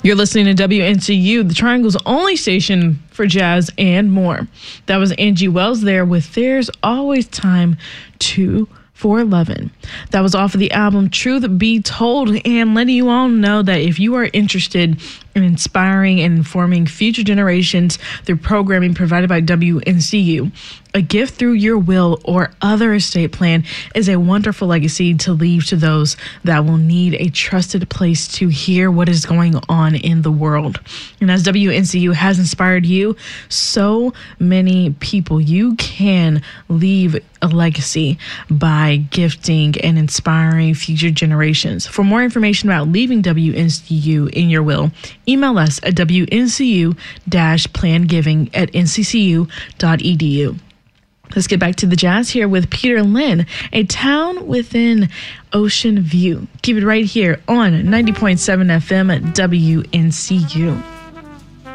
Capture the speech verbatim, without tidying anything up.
You're listening to W N C U, the Triangle's only station for jazz and more. That was Angie Wells there with There's Always Time to for Lovin'. That was off of the album Truth Be Told, and letting you all know that if you are interested in inspiring and informing future generations through programming provided by W N C U, a gift through your will or other estate plan is a wonderful legacy to leave to those that will need a trusted place to hear what is going on in the world. And as W N C U has inspired you, so many people, you can leave a legacy by gifting and inspiring future generations. For more information about leaving W N C U in your will, email us at W N C U plan giving at N C C U dot E D U. Let's get back to the jazz here with Peter Lynn, A Town Within Ocean View. Keep it right here on ninety point seven F M at W N C U.